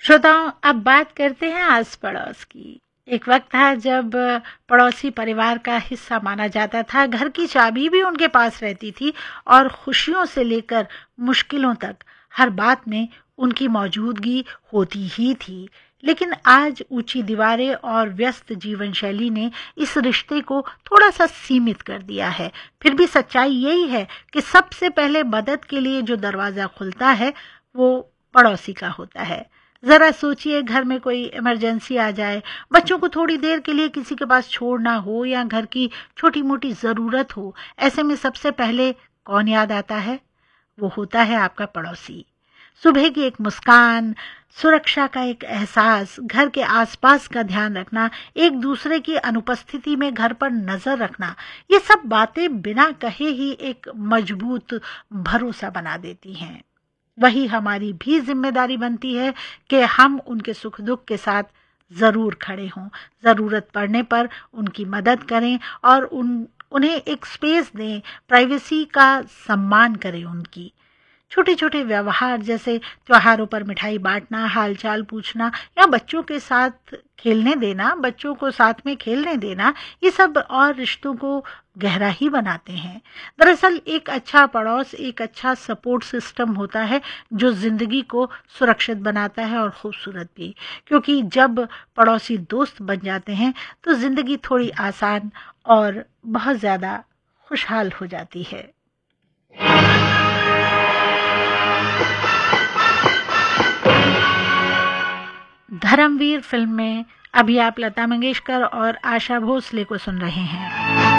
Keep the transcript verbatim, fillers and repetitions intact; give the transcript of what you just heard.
श्रोताओं, अब बात करते हैं आस पड़ोस की। एक वक्त था जब पड़ोसी परिवार का हिस्सा माना जाता था। घर की चाबी भी उनके पास रहती थी और खुशियों से लेकर मुश्किलों तक हर बात में उनकी मौजूदगी होती ही थी। लेकिन आज ऊंची दीवारें और व्यस्त जीवन शैली ने इस रिश्ते को थोड़ा सा सीमित कर दिया है। फिर भी सच्चाई यही है कि सबसे पहले मदद के लिए जो दरवाजा खुलता है वो पड़ोसी का होता है। जरा सोचिए, घर में कोई इमरजेंसी आ जाए, बच्चों को थोड़ी देर के लिए किसी के पास छोड़ना हो या घर की छोटी मोटी जरूरत हो, ऐसे में सबसे पहले कौन याद आता है? वो होता है आपका पड़ोसी। सुबह की एक मुस्कान, सुरक्षा का एक एहसास, घर के आसपास का ध्यान रखना, एक दूसरे की अनुपस्थिति में घर पर नजर रखना, ये सब बातें बिना कहे ही एक मजबूत भरोसा बना देती हैं। वही हमारी भी जिम्मेदारी बनती है कि हम उनके सुख दुख के साथ जरूर खड़े हों, जरूरत पड़ने पर उनकी मदद करें और उन उन्हें एक स्पेस दें, प्राइवेसी का सम्मान करें उनकी। छोटे छोटे व्यवहार जैसे त्योहारों पर मिठाई बांटना, हालचाल पूछना या बच्चों के साथ खेलने देना, बच्चों को साथ में खेलने देना, ये सब और रिश्तों को गहरा ही बनाते हैं। दरअसल एक अच्छा पड़ोस एक अच्छा सपोर्ट सिस्टम होता है जो जिंदगी को सुरक्षित बनाता है और खूबसूरत भी। क्योंकि जब पड़ोसी दोस्त बन जाते हैं तो जिंदगी थोड़ी आसान और बहुत ज्यादा खुशहाल हो जाती है। धर्मवीर फिल्म में अभी आप लता मंगेशकर और आशा भोसले को सुन रहे हैं।